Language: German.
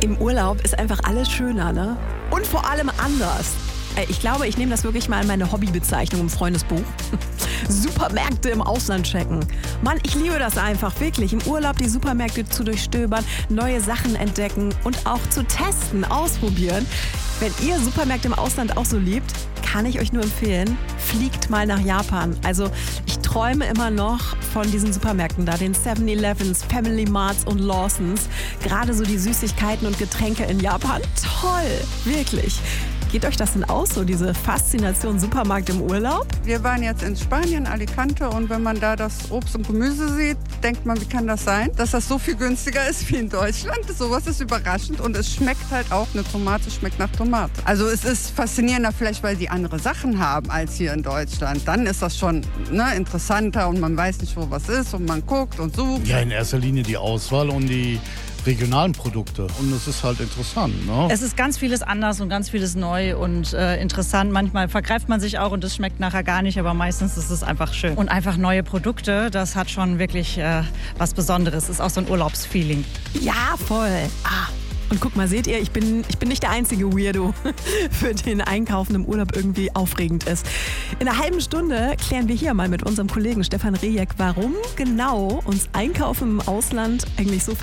Im Urlaub ist einfach alles schöner, ne? Und vor allem anders. Ich glaube, ich nehme das wirklich mal in meine Hobbybezeichnung im Freundesbuch. Supermärkte im Ausland checken. Mann, ich liebe das einfach, wirklich. Im Urlaub die Supermärkte zu durchstöbern, neue Sachen entdecken und auch zu testen, ausprobieren. Wenn ihr Supermärkte im Ausland auch so liebt, kann ich euch nur empfehlen, fliegt mal nach Japan. Also ich träume immer noch von diesen Supermärkten da, den 7-Elevens, Family Marts und Lawsons. Gerade so die Süßigkeiten und Getränke in Japan. Toll, wirklich. Geht euch das denn aus, so diese Faszination Supermarkt im Urlaub? Wir waren jetzt in Spanien, Alicante, und wenn man da das Obst und Gemüse sieht, denkt man, wie kann das sein, dass das so viel günstiger ist wie in Deutschland? Sowas ist überraschend und es schmeckt halt auch, eine Tomate schmeckt nach Tomate. Also es ist faszinierender vielleicht, weil die andere Sachen haben als hier in Deutschland. Dann ist das schon interessanter und man weiß nicht, wo was ist und man guckt und sucht. Ja, in erster Linie die Auswahl und die regionalen Produkte. Und es ist halt interessant, ne? Es ist ganz vieles anders und ganz vieles neu und interessant. Manchmal vergreift man sich auch und es schmeckt nachher gar nicht, aber meistens ist es einfach schön. Und einfach neue Produkte, das hat schon wirklich was Besonderes. Ist auch so ein Urlaubsfeeling. Ja, voll. Und guck mal, seht ihr, ich bin nicht der einzige Weirdo, für den Einkaufen im Urlaub irgendwie aufregend ist. In einer halben Stunde klären wir hier mal mit unserem Kollegen Stefan Rejek, warum genau uns Einkaufen im Ausland eigentlich so